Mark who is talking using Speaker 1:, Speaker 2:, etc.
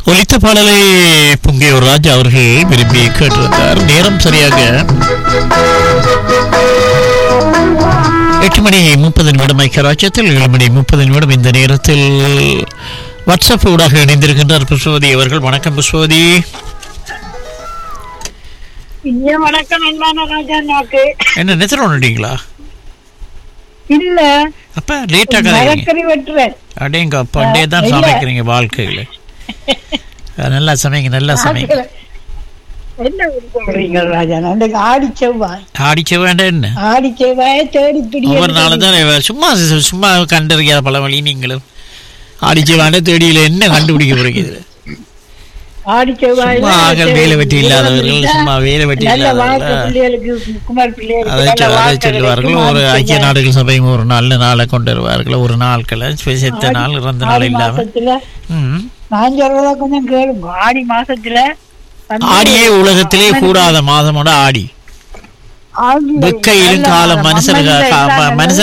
Speaker 1: ஒலித்த பாடலை பொங்கியூர் ராஜ் அவர்கள் விரும்பி கேட்டிருந்தார். நேரம் சரியாக 8:30 ஐக்கியராஜ்யத்தில் 7:30 இந்த நேரத்தில் வாட்ஸ்அப் ஊடாக இணைந்திருக்கின்றார் புஷ்பவதி அவர்கள். வணக்கம் புஷ்பவதி.
Speaker 2: வணக்கம்.
Speaker 1: என்ன நெத்திரம் ஒன்றுட்டீங்களா?
Speaker 2: இல்ல
Speaker 1: அப்ப லேட்டாக அடேங்க அப்பா அண்டே தான் சமைக்கிறீங்க வாழ்க்கையில. நல்லா சமைங்க, நல்லா சமைங்க. ஒவ்வொரு நாளும் தான் சும்மா சும்மா கண்டறியாத பல வழி. நீங்களும் ஆடிச்சவாண்ட தேடியில என்ன கண்டுபிடிக்க போறீங்க? வேலை வெட்டி இல்லாதவர்கள், சும்மா வேலை வெட்டி அதை சொல்லுவார்கள். ஒரு ஐக்கிய நாடுகள் சபையும் ஒரு நல்ல நாளை கொண்டு வருவார்கள். ஒரு நாட்களை செத்த நாள் இறந்த நாள் இல்லாம
Speaker 2: கொஞ்சம் கேளுங்க. ஆடி மாசத்துல
Speaker 1: ஆடியே உலகத்திலே கூடாத மாதமோட ஆடி. வெக்கையிலும் காலம் மனுஷனுக்கு